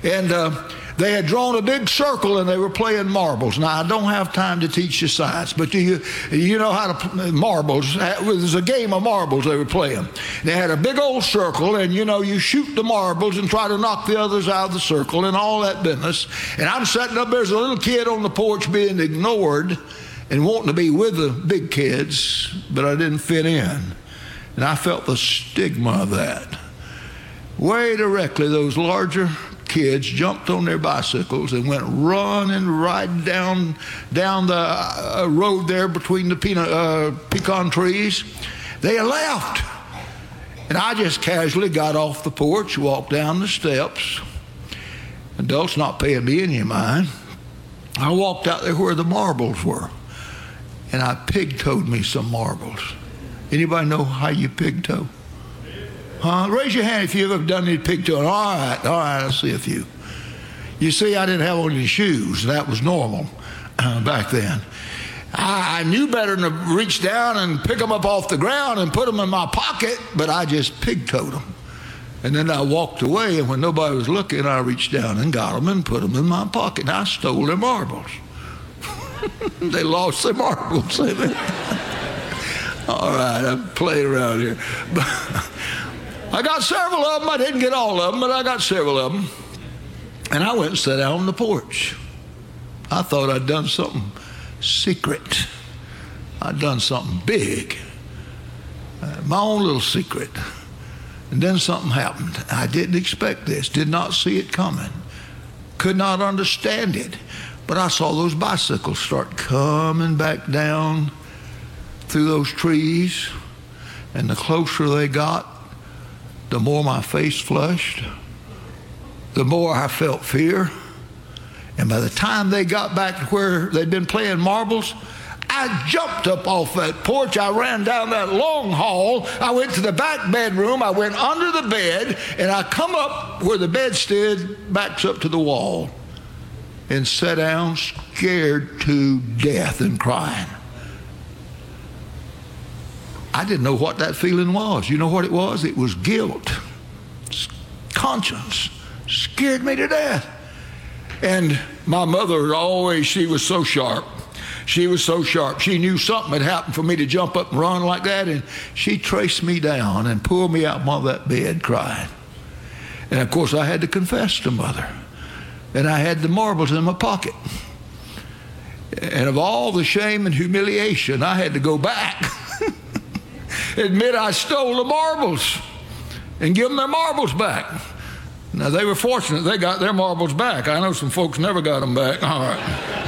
And they had drawn a big circle and they were playing marbles. Now, I don't have time to teach you science, but you know how to play marbles. It was a game of marbles they were playing. They had a big old circle, and you shoot the marbles and try to knock the others out of the circle and all that business. And I'm sitting up there as a little kid on the porch being ignored and wanting to be with the big kids, but I didn't fit in. And I felt the stigma of that. Way directly, those larger kids jumped on their bicycles and went running right down the road there between the pecan trees. They left. And I just casually got off the porch, walked down the steps. Adults not paying me any mind. I walked out there where the marbles were. And I pig-toed me some marbles. Anybody know how you pig-toe? Raise your hand if you've ever done any pig-toeing. All right, I see a few. You see, I didn't have on any shoes. That was normal back then. I knew better than to reach down and pick them up off the ground and put them in my pocket, but I just pig-toed them. And then I walked away, and when nobody was looking, I reached down and got them and put them in my pocket. And I stole their marbles. They lost their marbles. All right, I'm playing around here. I got several of them. I didn't get all of them, but I got several of them. And I went and sat down on the porch. I thought I'd done something secret. I'd done something big. My own little secret. And then something happened. I didn't expect this. Did not see it coming. Could not understand it. But I saw those bicycles start coming back down through those trees. And the closer they got, the more my face flushed, the more I felt fear. And by the time they got back to where they'd been playing marbles, I jumped up off that porch. I ran down that long hall. I went to the back bedroom. I went under the bed, and I come up where the bed stood, backs up to the wall, and sat down scared to death and crying. I didn't know what that feeling was. You know what it was? It was guilt. Conscience scared me to death. And my mother always, she was so sharp. She was so sharp. She knew something had happened for me to jump up and run like that, and she traced me down and pulled me out of that bed crying. And of course I had to confess to Mother. And I had the marbles in my pocket. And of all the shame and humiliation, I had to go back. Admit I stole the marbles and give them their marbles back. Now, they were fortunate. They got their marbles back. I know some folks never got them back. All right.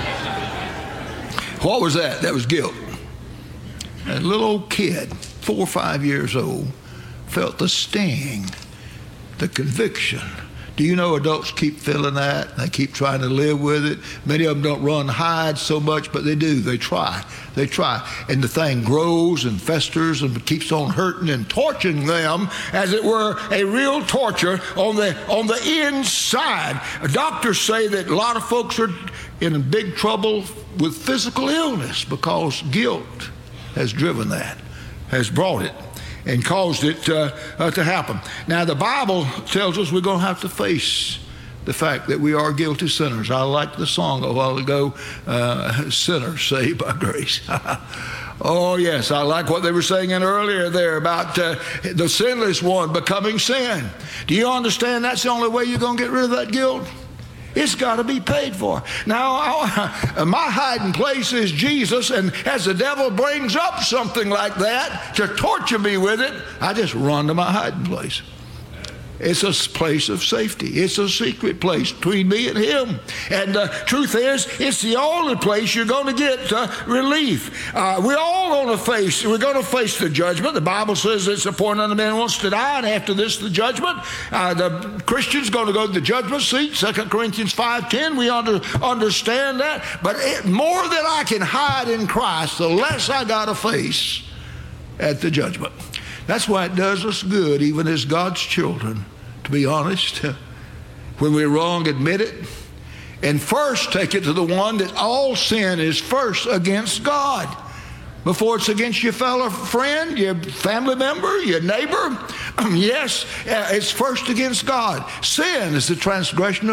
What was that? That was guilt. That little old kid, 4 or 5 years old, felt the sting, the conviction. Do you know adults keep feeling that? They keep trying to live with it. Many of them don't run and hide so much, but they do. They try. They try. And the thing grows and festers and keeps on hurting and torturing them, as it were, a real torture on the inside. Doctors say that a lot of folks are in big trouble with physical illness because guilt has driven that, has brought it, and caused it to happen. Now, the Bible tells us we're going to have to face the fact that we are guilty sinners. I liked the song a while ago, Sinners Saved by Grace. Oh, yes, I like what they were singing earlier there about the sinless one becoming sin. Do you understand that's the only way you're going to get rid of that guilt? It's got to be paid for. Now, my hiding place is Jesus, and as the devil brings up something like that to torture me with it, I just run to my hiding place. It's a place of safety. It's a secret place between me and him. And the truth is, it's the only place you're going to get relief. We're all going to face the judgment. The Bible says it's appointed unto man who wants to die, and after this, the judgment. The Christian's going to go to the judgment seat, 2 Corinthians 5:10. We understand that. But more that I can hide in Christ, the less I got to face at the judgment. That's why it does us good, even as God's children, to be honest. When we're wrong, admit it. And first take it to the one that all sin is first against God. Before it's against your fellow friend, your family member, your neighbor. Yes, it's first against God. Sin is the transgression